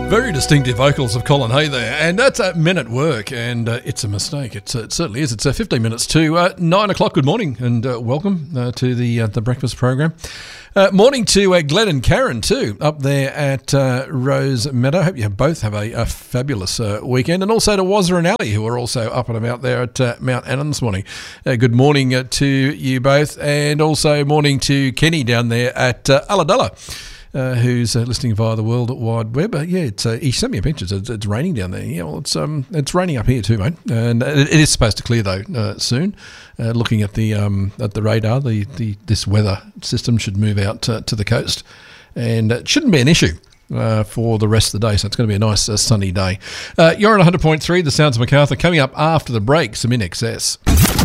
Very distinctive vocals of Colin Hay there, and that's Men at Work, and it's a mistake. It certainly is. It's 15 minutes to 9 o'clock. Good morning, and welcome to the breakfast program. Morning to Glenn and Karen too, up there at Rose Meadow. Hope you both have a fabulous weekend, and also to Wazza and Ali, who are also up and about there at Mount Annan this morning. Good morning to you both, and also morning to Kenny down there at Ulladulla. Who's listening via the World Wide Web? He sent me a picture. It's raining down there. Yeah, well, it's raining up here too, mate. And it is supposed to clear though soon. Looking at the radar, this weather system should move out to the coast, and it shouldn't be an issue for the rest of the day. So it's going to be a nice sunny day. You're on 100.3. The Sounds of Macarthur. Coming up after the break, some In Excess.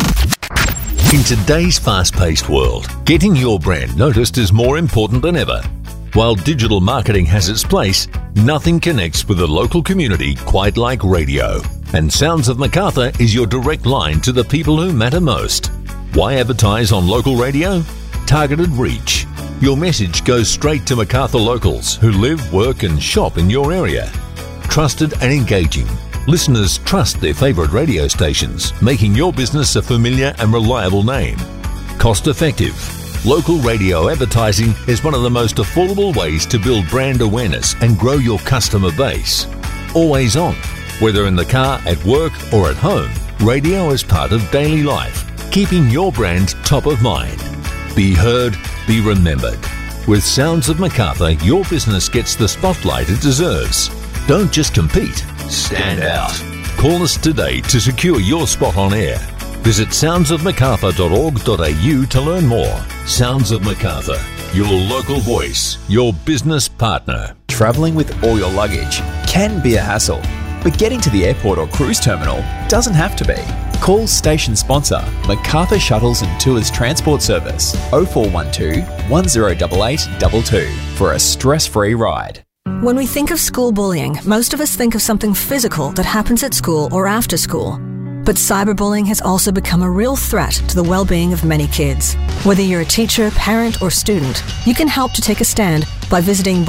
In today's fast-paced world, getting your brand noticed is more important than ever. While digital marketing has its place, nothing connects with the local community quite like radio. And Sounds of Macarthur is your direct line to the people who matter most. Why advertise on local radio? Targeted reach. Your message goes straight to Macarthur locals who live, work and shop in your area. Trusted and engaging. Listeners trust their favourite radio stations, making your business a familiar and reliable name. Cost effective. Local radio advertising is one of the most affordable ways to build brand awareness and grow your customer base. Always on. Whether in the car, at work or at home, radio is part of daily life, keeping your brand top of mind. Be heard, be remembered. With Sounds of Macarthur, your business gets the spotlight it deserves. Don't just compete, stand out. Call us today to secure your spot on air. Visit soundsofmacarthur.org.au to learn more. Sounds of Macarthur, your local voice, your business partner. Travelling with all your luggage can be a hassle, but getting to the airport or cruise terminal doesn't have to be. Call station sponsor Macarthur Shuttles and Tours Transport Service 0412 1088 22 for a stress-free ride. When we think of school bullying, most of us think of something physical that happens at school or after school. But cyberbullying has also become a real threat to the well-being of many kids. Whether you're a teacher, parent or student, you can help to take a stand by visiting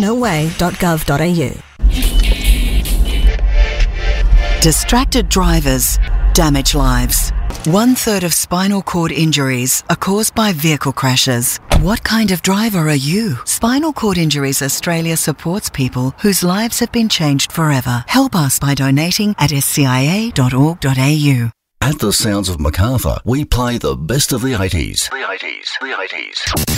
bullyingnoway.gov.au. Distracted drivers damage lives. 1/3 of spinal cord injuries are caused by vehicle crashes. What kind of driver are you? Spinal Cord Injuries Australia supports people whose lives have been changed forever. Help us by donating at scia.org.au. At the Sounds of Macarthur, we play the best of the 80s. The 80s.